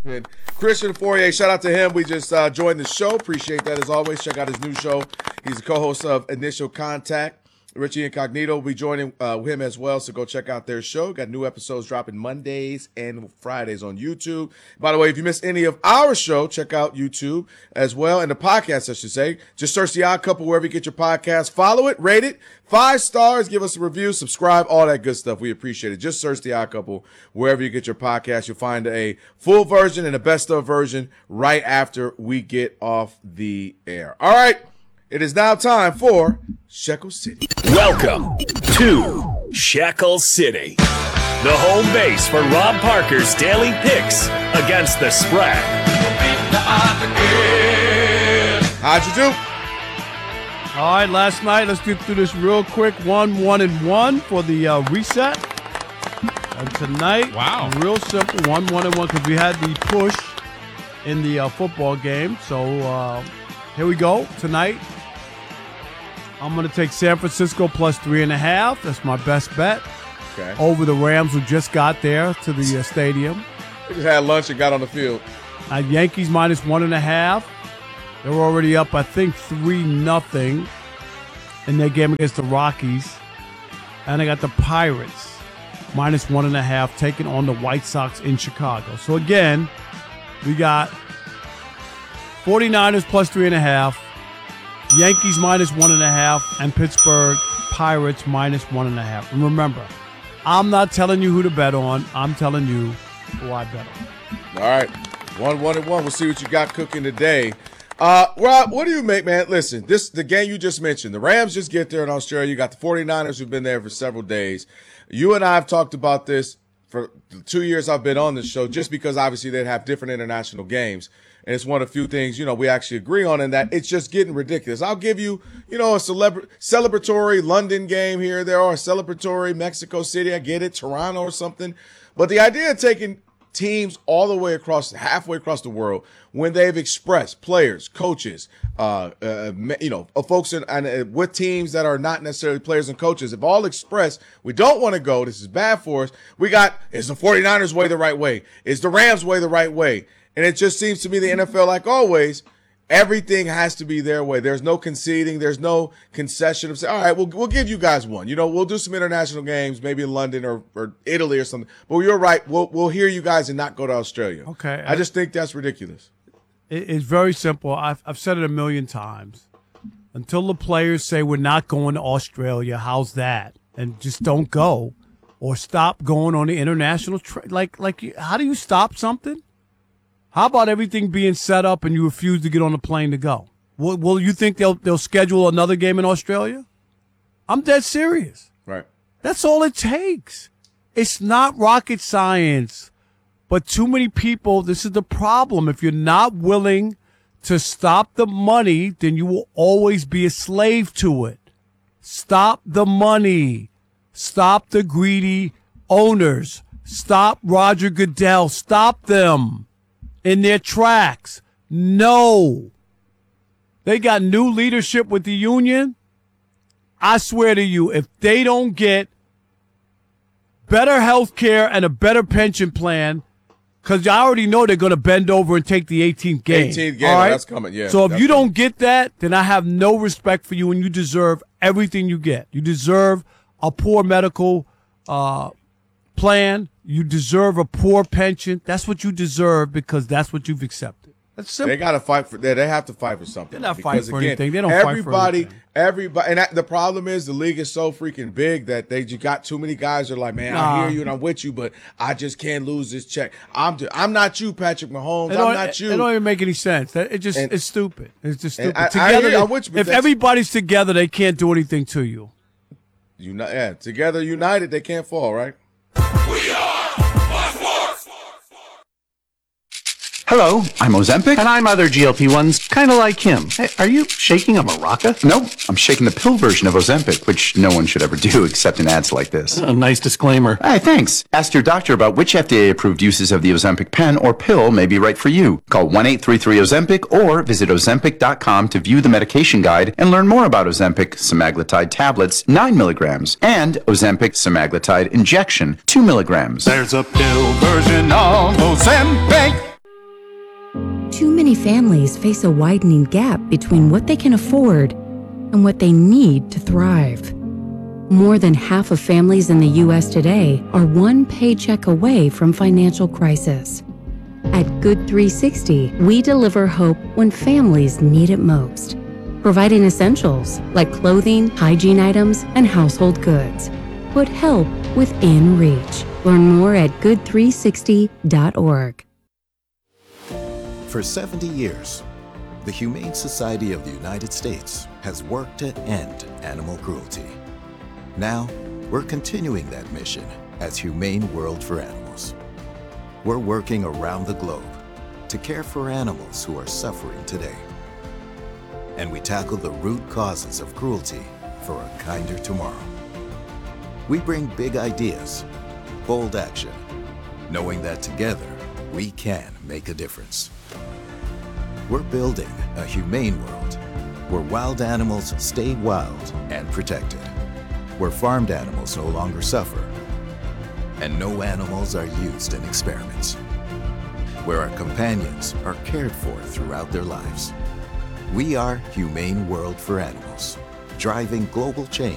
And Christian Fourier, shout out to him. We just joined the show. Appreciate that as always. Check out his new show. He's the co-host of Initial Contact. Richie Incognito will be joining him as well, so go check out their show. Got new episodes dropping Mondays and Fridays on YouTube. By the way, if you missed any of our show, check out YouTube as well, and the podcast, I should say. Just search The Odd Couple wherever you get your podcast. Follow it, rate it, 5 stars, give us a review, subscribe, all that good stuff. We appreciate it. Just search The Odd Couple wherever you get your podcast. You'll find a full version and a best of version right after we get off the air. All right. It is now time for Shekel City. Welcome to Shekel City, the home base for Rob Parker's daily picks against the spread. How'd you do? All right, last night, let's get through this real quick. 1-1-1 for the reset. And tonight, real simple, 1-1-1, because we had the push in the football game. So here we go. Tonight, I'm going to take San Francisco plus 3.5. That's my best bet. Okay. Over the Rams, who just got there to the stadium. They just had lunch and got on the field. Yankees minus 1.5. They were already up, I think, 3-0 in their game against the Rockies. And I got the Pirates minus 1.5 taking on the White Sox in Chicago. So, again, we got 49ers plus 3.5. Yankees minus 1.5, and Pittsburgh Pirates minus 1.5. And remember, I'm not telling you who to bet on. I'm telling you who I bet on. All right. 1-1-1. We'll see what you got cooking today. Rob, what do you make, man? Listen, the game you just mentioned, the Rams just get there in Australia. You got the 49ers who've been there for several days. You and I have talked about this for the 2 years I've been on this show, just because obviously they'd have different international games. And it's one of the few things, we actually agree on, in that it's just getting ridiculous. I'll give you, a celebratory London game here, there, or a celebratory Mexico City. I get it, Toronto or something. But the idea of taking teams all the way halfway across the world, when they've expressed, players, coaches, folks with teams that are not necessarily players and coaches, have all expressed, we don't want to go, this is bad for us. Is the 49ers way the right way? Is the Rams way the right way? And it just seems to me the NFL, like always, everything has to be their way. There's no conceding. There's no concession of saying, all right, we'll give you guys one. We'll do some international games, maybe in London or Italy or something. But you're right. We'll hear you guys and not go to Australia. Okay. I just think that's ridiculous. It's very simple. I've said it a million times. Until the players say we're not going to Australia, how's that? And just don't go, or stop going on the international how do you stop something? How about everything being set up and you refuse to get on the plane to go? Will you think they'll schedule another game in Australia? I'm dead serious. Right. That's all it takes. It's not rocket science. But too many people, this is the problem. If you're not willing to stop the money, then you will always be a slave to it. Stop the money. Stop the greedy owners. Stop Roger Goodell. Stop them in their tracks. No. They got new leadership with the union. I swear to you, if they don't get better health care and a better pension plan, because I already know they're going to bend over and take the 18th game. 18th game, all right? That's coming, yeah. So if you don't get that, then I have no respect for you, and you deserve everything you get. You deserve a poor medical plan. You deserve a poor pension. That's what you deserve, because that's what you've accepted. That's simple. They got to fight for that. They have to fight for something. They're not fighting for anything. They don't fight for anything. Everybody. And the problem is the league is so freaking big that you got too many guys that are like, man, I hear you and I'm with you, but I just can't lose this check. I'm not you, Patrick Mahomes. I'm not you. It don't even make any sense. It's stupid. It's just stupid. If everybody's together, they can't do anything to you. Together, united, they can't fall, right? We are Hello, I'm Ozempic. And I'm other GLP-1s, kind of like him. Hey, are you shaking a maraca? Nope, I'm shaking the pill version of Ozempic, which no one should ever do except in ads like this. A nice disclaimer. Hey, thanks. Ask your doctor about which FDA-approved uses of the Ozempic pen or pill may be right for you. Call 1-833-OZEMPIC or visit Ozempic.com to view the medication guide and learn more about Ozempic semaglutide tablets, 9 milligrams, and Ozempic semaglutide injection, 2 milligrams. There's a pill version of Ozempic. too many families face a widening gap between what they can afford and what they need to thrive. More than half of families in the U.S. today are one paycheck away from financial crisis. At Good 360, we deliver hope when families need it most, providing essentials like clothing, hygiene items, and household goods. Put help within reach. Learn more at good360.org. For 70 years, the Humane Society of the United States has worked to end animal cruelty. Now, we're continuing that mission as Humane World for Animals. We're working around the globe to care for animals who are suffering today. And we tackle the root causes of cruelty for a kinder tomorrow. We bring big ideas, bold action, knowing that together we can make a difference. We're building a humane world where wild animals stay wild and protected, where farmed animals no longer suffer, and no animals are used in experiments, where our companions are cared for throughout their lives. We are Humane World for Animals, driving global change